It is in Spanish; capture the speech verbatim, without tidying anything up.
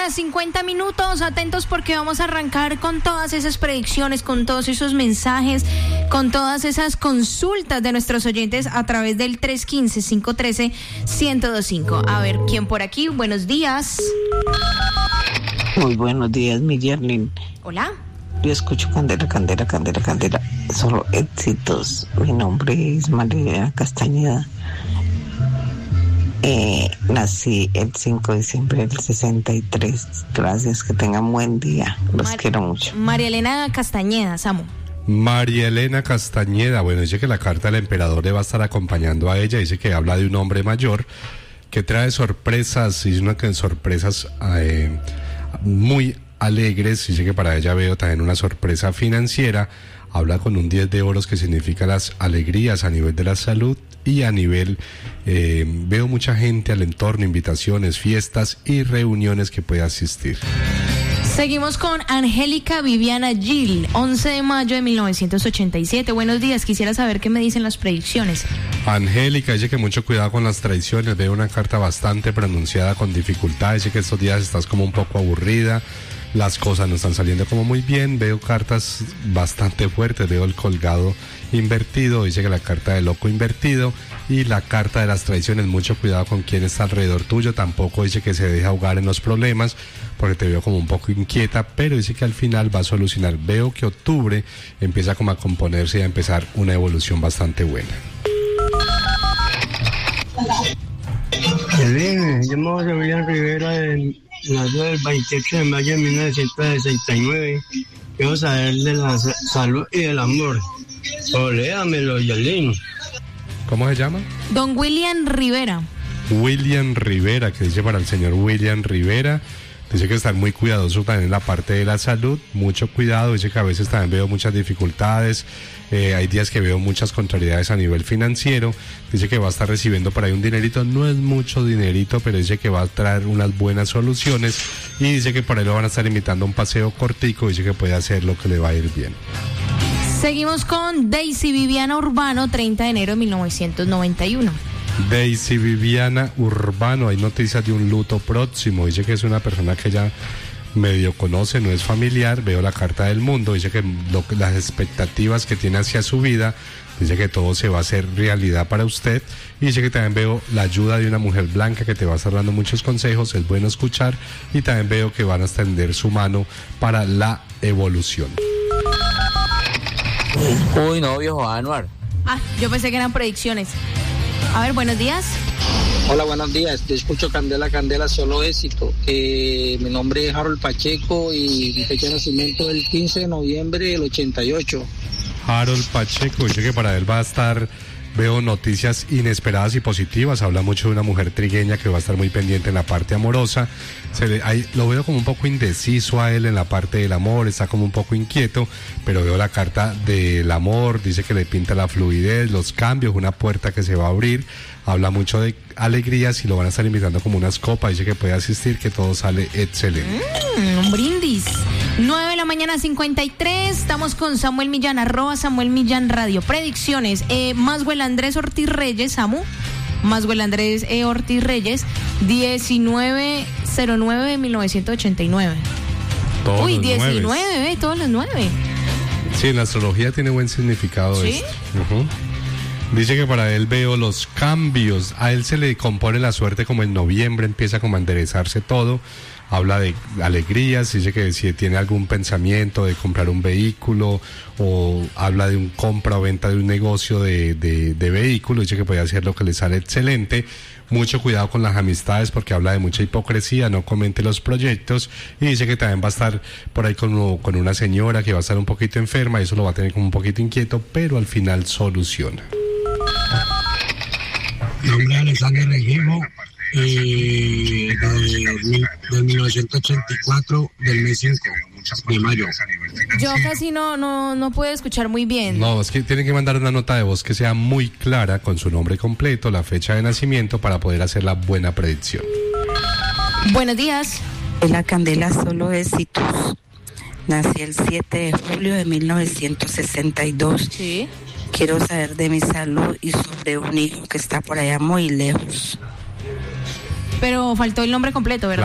mañana, cincuenta minutos, atentos porque vamos a arrancar con todas esas predicciones, con todos esos mensajes, con todas esas consultas de nuestros oyentes a través del tres uno cinco, cinco uno tres, uno cero dos cinco. A ver, ¿quién por aquí? Buenos días. Muy buenos días, mi Yerlin. Hola. Yo escucho Candela, Candela, Candela, Candela. Solo éxitos. Mi nombre es María Castañeda. Eh, nací el cinco de diciembre del sesenta y tres. Gracias, que tengan buen día. Los Mar- quiero mucho. María Elena Castañeda, Samu. María Elena Castañeda, bueno, dice que la carta del emperador le va a estar acompañando a ella. Dice que habla de un hombre mayor que trae sorpresas, y una que sorpresas eh, muy alegres. Dice que para ella veo también una sorpresa financiera. Habla con un diez de oros que significa las alegrías a nivel de la salud y a nivel, eh, veo mucha gente al entorno, invitaciones, fiestas y reuniones que puede asistir. Seguimos con Angélica Viviana Gil, once de mayo de mil novecientos ochenta y siete. Buenos días, quisiera saber qué me dicen las predicciones. Angélica dice que mucho cuidado con las traiciones, veo una carta bastante pronunciada con dificultades, dice que estos días estás como un poco aburrida, las cosas no están saliendo como muy bien, veo cartas bastante fuertes, veo el colgado invertido, dice que la carta del loco invertido y la carta de las traiciones, mucho cuidado con quién está alrededor tuyo, tampoco dice que se deje ahogar en los problemas, porque te veo como un poco inquieta, pero dice que al final va a solucionar. Veo que octubre empieza como a componerse y a empezar una evolución bastante buena. Yo me llamo William Rivera, nació el veintiocho de mayo de mil novecientos sesenta y nueve. Quiero saber de la salud y del amor. O léamelo, Yolín. ¿Cómo se llama? Don William Rivera. William Rivera, que dice para el señor William Rivera. Dice que estar muy cuidadoso también en la parte de la salud, mucho cuidado, dice que a veces también veo muchas dificultades, eh, hay días que veo muchas contrariedades a nivel financiero, dice que va a estar recibiendo por ahí un dinerito, no es mucho dinerito, pero dice que va a traer unas buenas soluciones y dice que por ahí lo van a estar invitando a un paseo cortico, dice que puede hacer lo que le va a ir bien. Seguimos con Daisy Viviana Urbano, treinta de enero de mil novecientos noventa y uno. Daisy Viviana Urbano, hay noticias de un luto próximo, dice que es una persona que ella medio conoce, no es familiar, veo la carta del mundo, dice que lo, las expectativas que tiene hacia su vida, dice que todo se va a hacer realidad para usted, y dice que también veo la ayuda de una mujer blanca que te va a estar dando muchos consejos, es bueno escuchar, y también veo que van a extender su mano para la evolución. Uy, no, viejo Anuar. Ah, yo pensé que eran predicciones. A ver, buenos días. Hola, buenos días. Te escucho Candela, Candela, solo éxito. Eh, mi nombre es Harold Pacheco y mi fecha de nacimiento es el quince de noviembre del ochenta y ocho. Harold Pacheco, dice que para él va a estar, veo noticias inesperadas y positivas, habla mucho de una mujer trigueña que va a estar muy pendiente en la parte amorosa, se le, hay, lo veo como un poco indeciso a él en la parte del amor, está como un poco inquieto, pero veo la carta del amor, dice que le pinta la fluidez, los cambios, una puerta que se va a abrir, habla mucho de alegrías y lo van a estar invitando como unas copas, dice que puede asistir, que todo sale excelente. Mm, un brindis. nueve de la mañana, cincuenta y tres, estamos con Samuel Millán, arroba Samuel Millán Radio. Predicciones, eh, Maswell Andrés Ortiz Reyes, Samu, Maswell Andrés eh, Ortiz Reyes, diecinueve cero nueve de mil novecientos ochenta y nueve. Todos Uy, los diecinueve, eh, todos los nueve. Sí, en la astrología tiene buen significado. ¿Sí? Esto. Uh-huh. Dice que para él veo los cambios, a él se le compone la suerte como en noviembre, empieza como a enderezarse todo, habla de alegrías, dice que si tiene algún pensamiento de comprar un vehículo o habla de un compra o venta de un negocio de, de, de vehículo, dice que puede hacer lo que le sale excelente, mucho cuidado con las amistades porque habla de mucha hipocresía, no comente los proyectos y dice que también va a estar por ahí con, con una señora que va a estar un poquito enferma y eso lo va a tener como un poquito inquieto, pero al final soluciona. Mi nombre es Alexander Regimo y de, de, de mil novecientos ochenta y cuatro, del mes cinco de mayo. Yo casi no, no, no puedo escuchar muy bien. No, es que tienen que mandar una nota de voz que sea muy clara con su nombre completo, la fecha de nacimiento para poder hacer la buena predicción. Buenos días. La Candela, solo éxitos. Nací el siete de julio de mil novecientos sesenta y dos. Sí. Quiero saber de mi salud y sobre un hijo que está por allá muy lejos. Pero faltó el nombre completo, ¿verdad?